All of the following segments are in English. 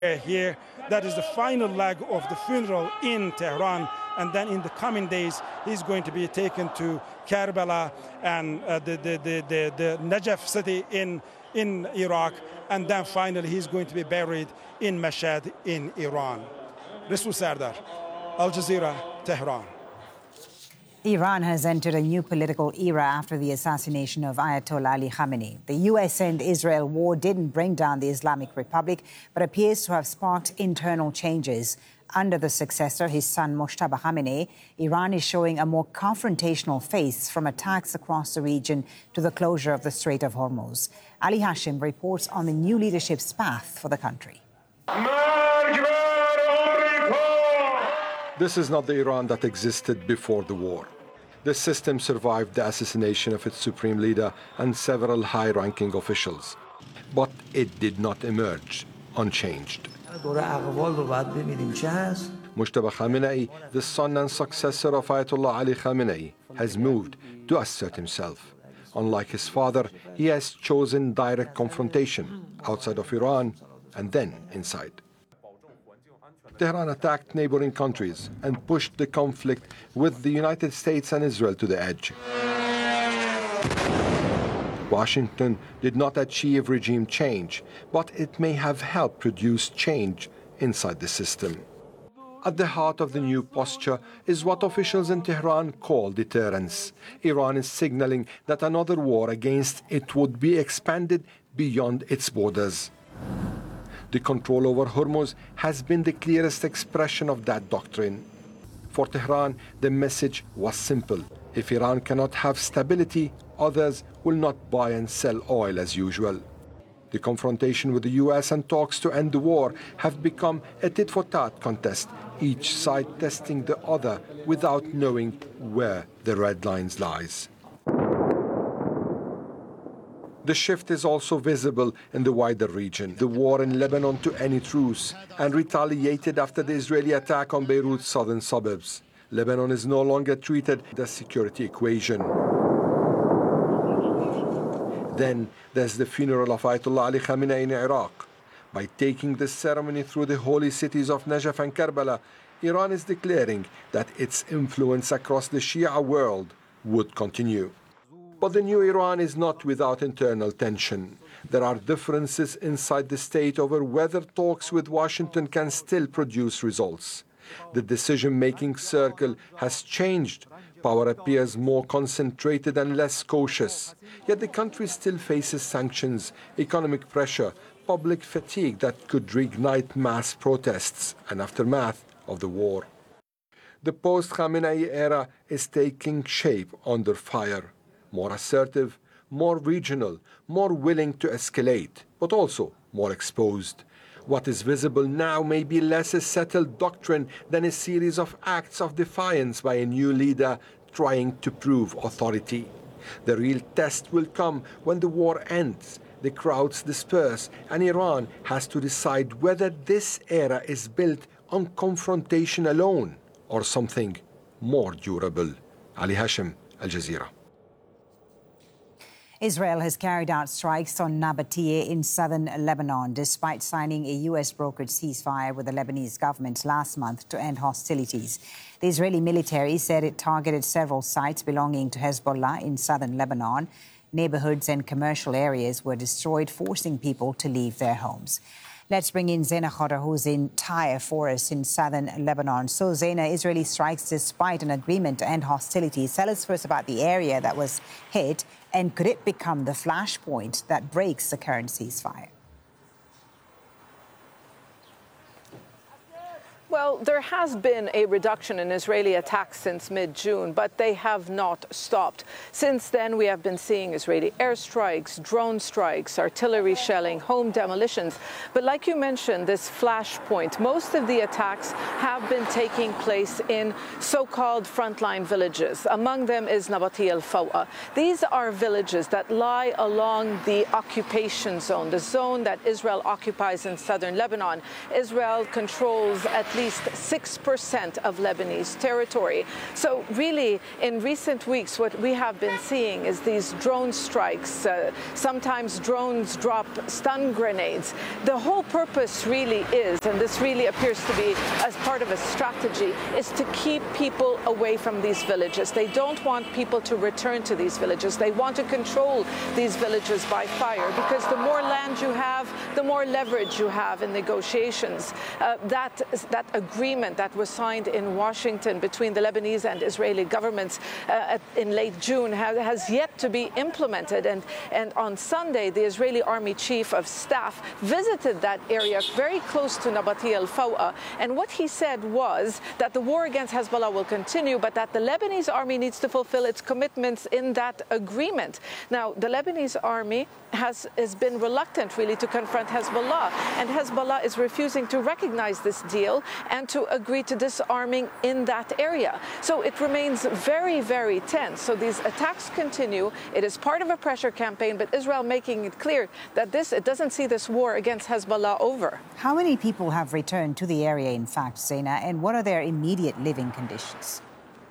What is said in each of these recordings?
here. That is the final leg of the funeral in Tehran, and then in the coming days he's going to be taken to Karbala and the Najaf city in Iraq, and then finally he's going to be buried in Mashhad in Iran. Rasul Sardar, Al Jazeera, Tehran. Iran has entered a new political era after the assassination of Ayatollah Ali Khamenei. The U.S. and Israel war didn't bring down the Islamic Republic, but appears to have sparked internal changes. Under the successor, his son Mojtaba Khamenei, Iran is showing a more confrontational face, from attacks across the region to the closure of the Strait of Hormuz. Ali Hashim reports on the new leadership's path for the country. This is not the Iran that existed before the war. The system survived the assassination of its supreme leader and several high-ranking officials. But it did not emerge unchanged. Mojtaba Khamenei, the son and successor of Ayatollah Ali Khamenei, has moved to assert himself. Unlike his father, he has chosen direct confrontation outside of Iran and then inside. Tehran attacked neighboring countries and pushed the conflict with the United States and Israel to the edge. Washington did not achieve regime change, but it may have helped produce change inside the system. At the heart of the new posture is what officials in Tehran call deterrence. Iran is signaling that another war against it would be expanded beyond its borders. The control over Hormuz has been the clearest expression of that doctrine. For Tehran, the message was simple. If Iran cannot have stability, others will not buy and sell oil as usual. The confrontation with the US and talks to end the war have become a tit-for-tat contest, each side testing the other without knowing where the red lines lies. The shift is also visible in the wider region. The war in Lebanon to any truce and retaliated after the Israeli attack on Beirut's southern suburbs. Lebanon is no longer treated as a security equation. Then there's the funeral of Ayatollah Ali Khamenei in Iraq. By taking the ceremony through the holy cities of Najaf and Karbala, Iran is declaring that its influence across the Shia world would continue. But the new Iran is not without internal tension. There are differences inside the state over whether talks with Washington can still produce results. The decision-making circle has changed. Power appears more concentrated and less cautious. Yet the country still faces sanctions, economic pressure, public fatigue that could reignite mass protests and aftermath of the war. The post-Khamenei era is taking shape under fire. More assertive, more regional, more willing to escalate, but also more exposed. What is visible now may be less a settled doctrine than a series of acts of defiance by a new leader trying to prove authority. The real test will come when the war ends, the crowds disperse, and Iran has to decide whether this era is built on confrontation alone or something more durable. Ali Hashim, Al Jazeera. Israel has carried out strikes on Nabatea in southern Lebanon, despite signing a U.S.-brokered ceasefire with the Lebanese government last month to end hostilities. The Israeli military said it targeted several sites belonging to Hezbollah in southern Lebanon. Neighborhoods and commercial areas were destroyed, forcing people to leave their homes. Let's bring in Zaina Khodr, who's in Tyre for us in southern Lebanon. So, Zaina, Israeli strikes despite an agreement to end hostilities. Tell us first about the area that was hit, and could it become the flashpoint that breaks the current ceasefire? Well, there has been a reduction in Israeli attacks since mid-June, but they have not stopped. Since then, we have been seeing Israeli airstrikes, drone strikes, artillery shelling, home demolitions. But like you mentioned, this flashpoint, most of the attacks have been taking place in so-called frontline villages. Among them is Nabatea al-Fawa. These are villages that lie along the occupation zone, the zone that Israel occupies in southern Lebanon. Israel controls at least least 6% of Lebanese territory. So really, in recent weeks, what we have been seeing is these drone strikes. Sometimes drones drop stun grenades. The whole purpose really is, and this really appears to be as part of a strategy, is to keep people away from these villages. They don't want people to return to these villages. They want to control these villages by fire, because the more land you have, the more leverage you have in negotiations. That agreement that was signed in Washington between the Lebanese and Israeli governments in late June has yet to be implemented. And on Sunday, the Israeli Army Chief of Staff visited that area very close to Nabati al-Fawa. And what he said was that the war against Hezbollah will continue, but that the Lebanese army needs to fulfill its commitments in that agreement. Now, the Lebanese army has been reluctant really to confront Hezbollah, and Hezbollah is refusing to recognize this deal and to agree to disarming in that area. So it remains very, very tense. So these attacks continue. It is part of a pressure campaign, but Israel making it clear that it doesn't see this war against Hezbollah over. How many people have returned to the area, in fact, Zaina, and what are their immediate living conditions?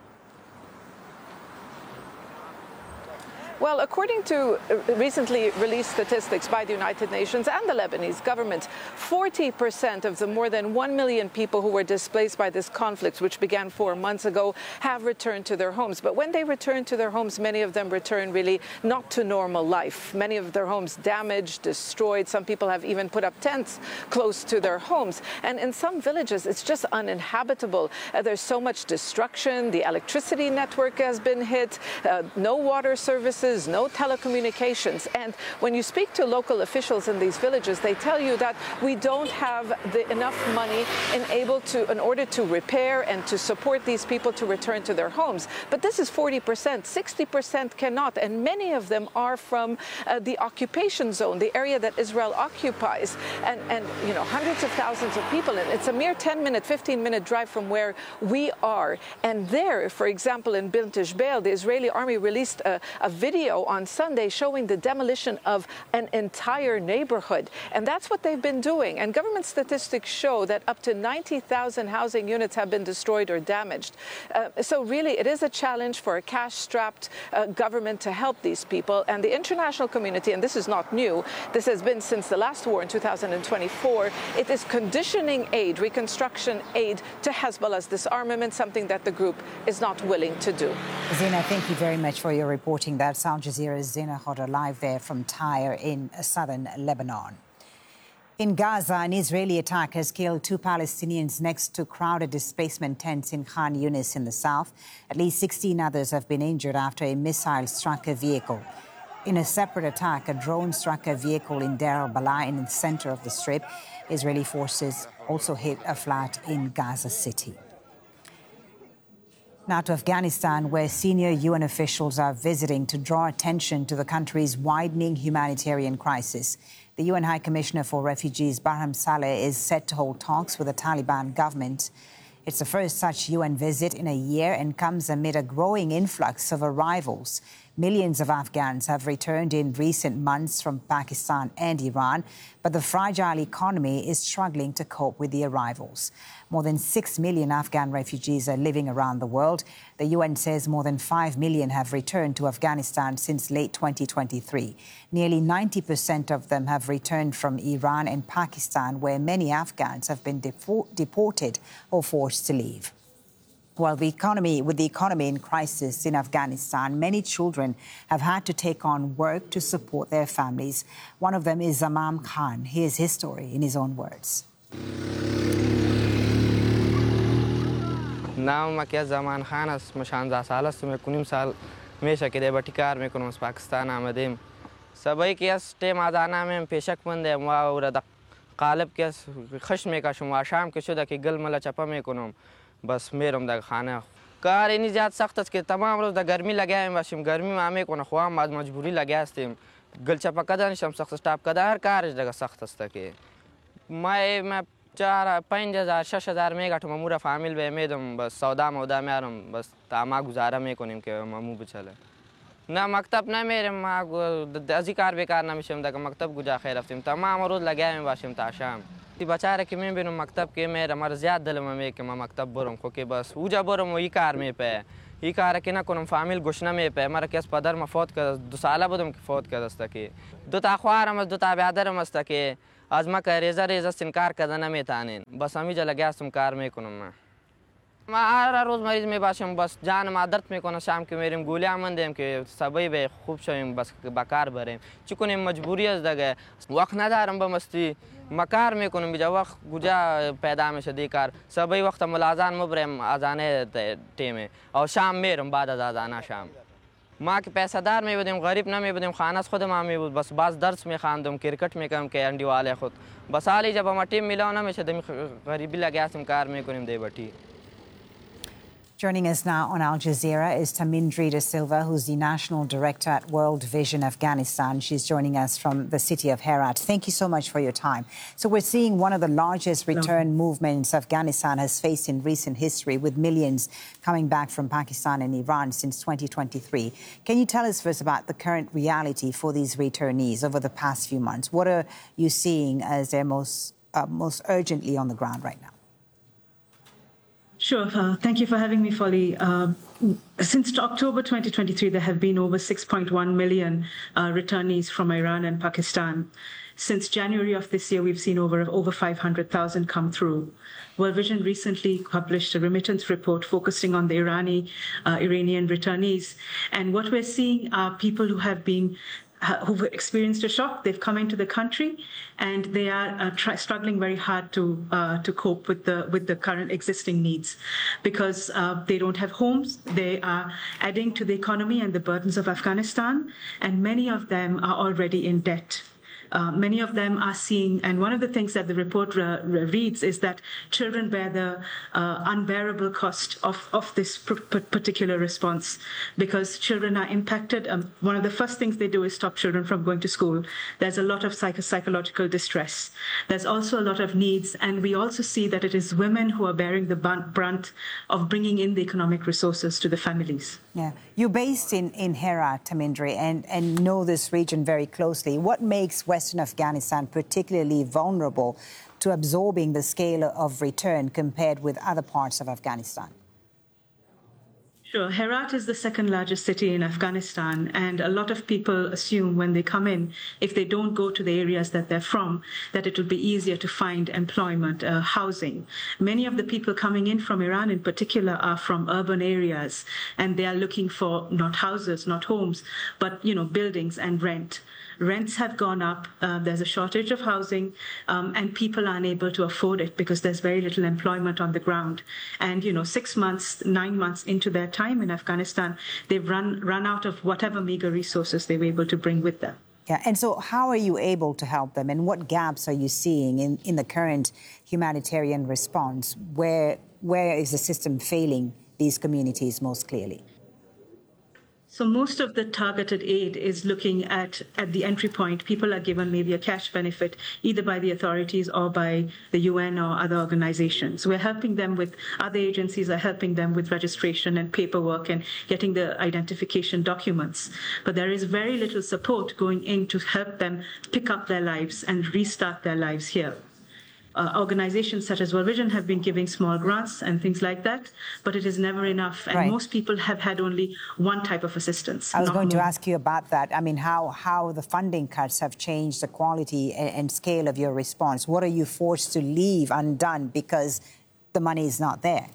Well, according to recently released statistics by the United Nations and the Lebanese government, 40% of the more than 1 million people who were displaced by this conflict, which began 4 months ago, have returned to their homes. But when they return to their homes, many of them return really not to normal life. Many of their homes damaged, destroyed. Some people have even put up tents close to their homes. And in some villages, it's just uninhabitable. There's so much destruction. The electricity network has been hit. No water services. No telecommunications. And when you speak to local officials in these villages, they tell you that we don't have enough money in order to repair and to support these people to return to their homes. But this is 40%. 60% cannot, and many of them are from the occupation zone, the area that Israel occupies, and you know, hundreds of thousands of people. And it's a mere 10-minute, 15-minute drive from where we are. And there, for example, in Bint Jbeil, the Israeli army released a video on Sunday showing the demolition of an entire neighborhood. And that's what they've been doing. And government statistics show that up to 90,000 housing units have been destroyed or damaged. So really, it is a challenge for a cash-strapped government to help these people. And the international community, and this is not new, this has been since the last war in 2024, it is conditioning aid, reconstruction aid to Hezbollah's disarmament, something that the group is not willing to do. Zaina, thank you very much for your reporting. That's Al Jazeera's Zaina Khadr live there from Tyre in southern Lebanon. In Gaza, an Israeli attack has killed 2 Palestinians next to crowded displacement tents in Khan Yunis in the south. At least 16 others have been injured after a missile struck a vehicle. In a separate attack, a drone struck a vehicle in Deir al-Balah in the center of the Strip. Israeli forces also hit a flat in Gaza City. Now to Afghanistan, where senior UN officials are visiting to draw attention to the country's widening humanitarian crisis. The UN High Commissioner for Refugees, Barham Saleh, is set to hold talks with the Taliban government. It's the first such UN visit in a year and comes amid a growing influx of arrivals. Millions of Afghans have returned in recent months from Pakistan and Iran, but the fragile economy is struggling to cope with the arrivals. More than 6 million Afghan refugees are living around the world. The UN says more than 5 million have returned to Afghanistan since late 2023. Nearly 90% of them have returned from Iran and Pakistan, where many Afghans have been deported or forced to leave. Well, with the economy in crisis in Afghanistan, many children have had to take on work to support their families. One of them is Zamam Khan. Here's his story in his own words. नाम मैं ज़मान खान است मैं 16 साल است मैं 19 साल हमेशा के देबटी car में conus Pakistan आमदीम सबै के टेम आदाना में पेशक मंद है और द कालब के खश में का शुमा शाम के शुदा के गल मला चपा में कोनम बस मेरम द खाना कार इनी ज्यादा सख्त के तमाम रोज द गर्मी लगा है बस गर्मी में आमे कोन ख्वा मजबूरी लगा अस्ते गल चपा कदा निशम सख्त स्टाफ कदा हर कार जगह सख्त است के मैं 4-5,000 6,000 मेगा ठो ममूरा फामिल बे मेदम बस सौदा मौदा में आरम बस तामा गुजारा में कोनिम के ममू बचले ना मकतब ना मेरे मां अधिकार बेकार ना मिशम दा मकतब गुजा खैर अफ्तिम तमाम रोज लगा में बाशिम ता शाम बचा रखे मैं बिनु मकतब के मैं हमारे ज़्यादा दिल में कि मैं मकतब बरम को के बस ऊजा बरम वो कार में पे ये कार के ना कोन फामिल गुशना में पे हमारा केस पदर में फौत कर 2 साल बदम की फौत कर दस्ता के 2 ताख्वार हम 2 ताब्यादर मस्ता के आजमा का रेजा सिनकार करना में ताने बस हम ही जला गया तुम कार में कोन मैं हर रोज़ मरीज में बाशम बस जान मादरत में कोना शाम के मेरे गोलियां मन देम के सबई बे खूब शोम बस बकार भरे चुकुने मजबूरी अस दगे वक्त ना दारम मस्ती मकार में कोन बिजा वक्त गुजा पैदा में शदीकार सबई वक्त मुलाजान मुबरम आजाने टेमे और शाम मेरम बाद आजाना शाम माँ के पैसादार में बदम गरीब ना में बदम खानस खुद माँ में बस बाज दर्स में खान दम क्रिकेट में कम के अंडी वाले खुद बस आली जब हम टीम मिला ना में शदम गरीबी लगा कार में कोन दे बटी. Joining us now on Al Jazeera is Tamindri De Silva, who's the National Director at World Vision Afghanistan. She's joining us from the city of Herat. Thank you so much for your time. So we're seeing one of the largest return movements Afghanistan has faced in recent history, with millions coming back from Pakistan and Iran since 2023. Can you tell us first about the current reality for these returnees over the past few months? What are you seeing as their most urgently on the ground right now? Sure. Thank you for having me, Folly. Since October 2023, there have been over 6.1 million returnees from Iran and Pakistan. Since January of this year, we've seen over 500,000 come through. World Vision recently published a remittance report focusing on the Iranian returnees. And what we're seeing are people who've experienced a shock. They've come into the country, and they are struggling very hard to cope with the current existing needs, because they don't have homes. They are adding to the economy and the burdens of Afghanistan, and many of them are already in debt. Many of them are seeing, and one of the things that the report reads is that children bear the unbearable cost of this particular response, because children are impacted. One of the first things they do is stop children from going to school. There's a lot of psychological distress. There's also a lot of needs, and we also see that it is women who are bearing the brunt of bringing in the economic resources to the families. Yeah, you're based in Herat, Tamindri, and know this region very closely. What makes Western Afghanistan particularly vulnerable to absorbing the scale of return compared with other parts of Afghanistan? Sure. Herat is the second largest city in Afghanistan, and a lot of people assume when they come in, if they don't go to the areas that they're from, that it will be easier to find employment, housing. Many of the people coming in from Iran in particular are from urban areas, and they are looking for not houses, not homes, but, buildings and rent. Rents have gone up, there's a shortage of housing, and people are unable to afford it because there's very little employment on the ground. And, 6 months, 9 months into their time in Afghanistan, they've run out of whatever meager resources they were able to bring with them. Yeah, and so how are you able to help them, and what gaps are you seeing in the current humanitarian response? Where is the system failing these communities most clearly? So most of the targeted aid is looking at the entry point. People are given maybe a cash benefit, either by the authorities or by the UN or other organizations. We're helping them with, other agencies are helping them with registration and paperwork and getting the identification documents. But there is very little support going in to help them pick up their lives and restart their lives here. Organizations such as World Vision have been giving small grants and things like that, but it is never enough. And most people have had only one type of assistance. I was going to ask you about that. I mean, how the funding cuts have changed the quality and scale of your response. What are you forced to leave undone because the money is not there?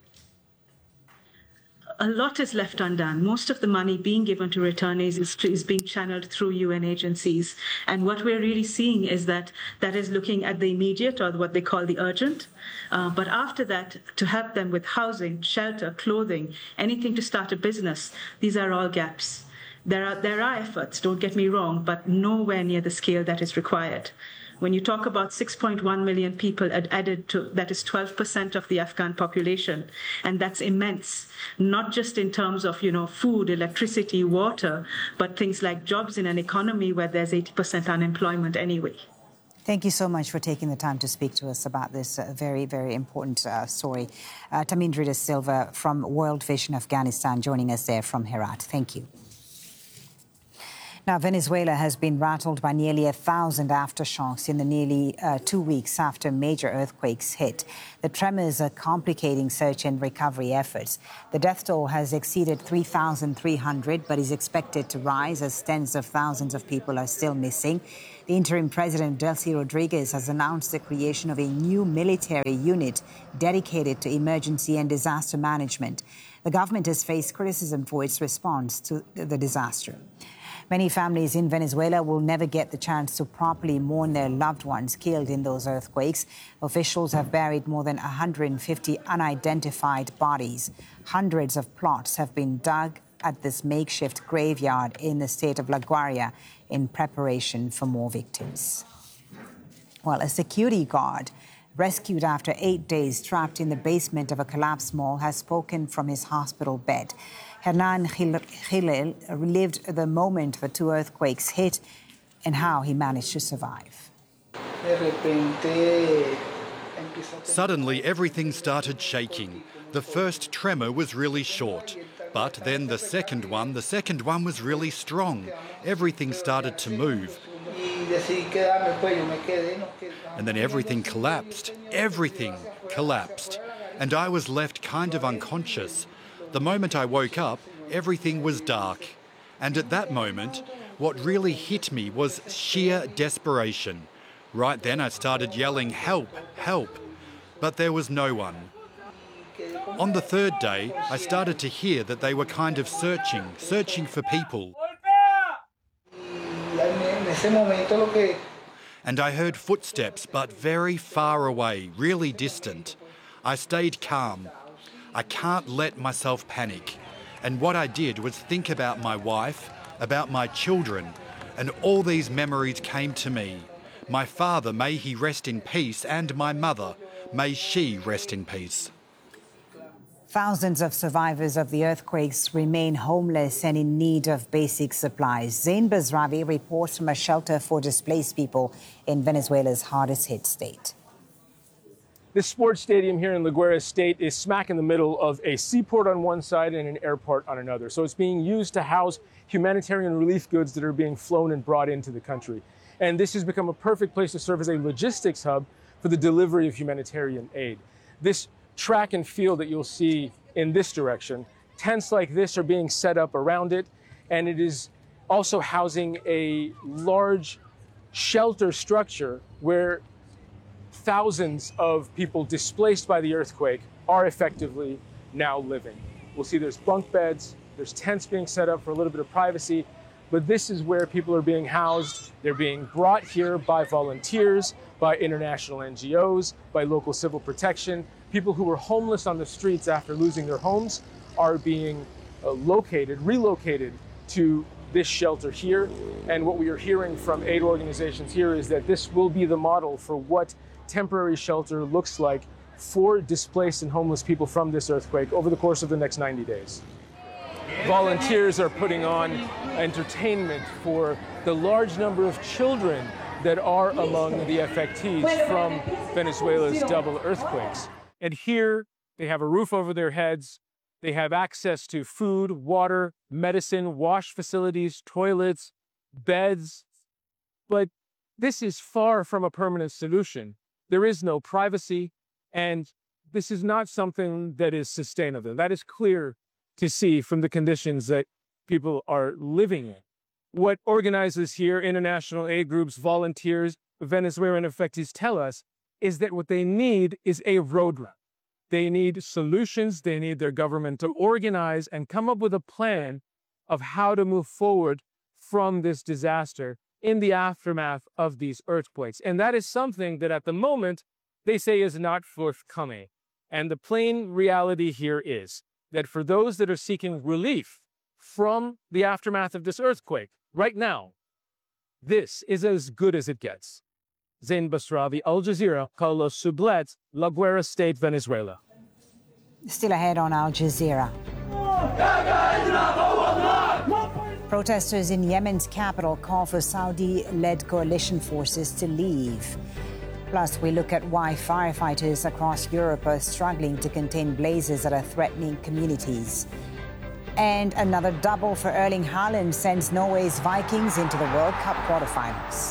A lot is left undone. Most of the money being given to returnees is being channeled through UN agencies. And what we're really seeing is that is looking at the immediate, or what they call the urgent. But after that, to help them with housing, shelter, clothing, anything to start a business, these are all gaps. There are efforts, don't get me wrong, but nowhere near the scale that is required. When you talk about 6.1 million people added to, that is 12% of the Afghan population, and that's immense, not just in terms of, food, electricity, water, but things like jobs in an economy where there's 80% unemployment anyway. Thank you so much for taking the time to speak to us about this very, very important story. Tamindri De Silva from World Vision Afghanistan joining us there from Herat. Thank you. Now, Venezuela has been rattled by nearly 1,000 aftershocks in the nearly 2 weeks after major earthquakes hit. The tremors are complicating search and recovery efforts. The death toll has exceeded 3,300, but is expected to rise as tens of thousands of people are still missing. The interim president, Delcy Rodriguez, has announced the creation of a new military unit dedicated to emergency and disaster management. The government has faced criticism for its response to the disaster. Many families in Venezuela will never get the chance to properly mourn their loved ones killed in those earthquakes. Officials have buried more than 150 unidentified bodies. Hundreds of plots have been dug at this makeshift graveyard in the state of La Guaira in preparation for more victims. Well, a security guard rescued after 8 days trapped in the basement of a collapsed mall has spoken from his hospital bed. Hernan Gilel relived the moment the two earthquakes hit and how he managed to survive. Suddenly, everything started shaking. The first tremor was really short, but then the second one was really strong. Everything started to move. And then everything collapsed. Everything collapsed. And I was left kind of unconscious. The moment I woke up, everything was dark. And at that moment, what really hit me was sheer desperation. Right then I started yelling, "Help, help!" But there was no one. On the third day, I started to hear that they were kind of searching for people. And I heard footsteps, but very far away, really distant. I stayed calm. I can't let myself panic. And what I did was think about my wife, about my children, and all these memories came to me. My father, may he rest in peace, and my mother, may she rest in peace. Thousands of survivors of the earthquakes remain homeless and in need of basic supplies. Zain Basravi reports from a shelter for displaced people in Venezuela's hardest hit state. This sports stadium here in La Guaira State is smack in the middle of a seaport on one side and an airport on another. So it's being used to house humanitarian relief goods that are being flown and brought into the country. And this has become a perfect place to serve as a logistics hub for the delivery of humanitarian aid. This track and field that you'll see in this direction, tents like this are being set up around it, and it is also housing a large shelter structure where thousands of people displaced by the earthquake are effectively now living. We'll see there's bunk beds, there's tents being set up for a little bit of privacy, but this is where people are being housed. They're being brought here by volunteers, by international NGOs, by local civil protection. People who were homeless on the streets after losing their homes are being relocated to this shelter here. And what we are hearing from aid organizations here is that this will be the model for what temporary shelter looks like for displaced and homeless people from this earthquake over the course of the next 90 days. Volunteers are putting on entertainment for the large number of children that are among the affectees from Venezuela's double earthquakes. And here they have a roof over their heads. They have access to food, water, medicine, wash facilities, toilets, beds. But this is far from a permanent solution. There is no privacy, and this is not something that is sustainable. That is clear to see from the conditions that people are living in. What organizers here, international aid groups, volunteers, Venezuelan affectees tell us is that what they need is a roadmap. They need solutions. They need their government to organize and come up with a plan of how to move forward from this disaster in the aftermath of these earthquakes. And that is something that at the moment they say is not forthcoming. And the plain reality here is that for those that are seeking relief from the aftermath of this earthquake right now, this is as good as it gets. Zain Basravi, Al Jazeera, Carlos Sublette, La Guaira State, Venezuela. Still ahead on Al Jazeera. Protesters in Yemen's capital call for Saudi-led coalition forces to leave. Plus, we look at why firefighters across Europe are struggling to contain blazes that are threatening communities. And another double for Erling Haaland sends Norway's Vikings into the World Cup quarterfinals.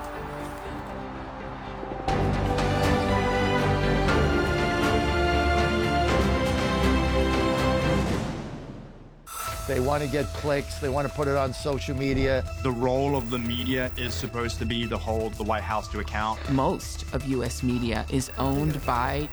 They want to get clicks. They want to put it on social media. The role of the media is supposed to be to hold the White House to account. Most of U.S. media is owned by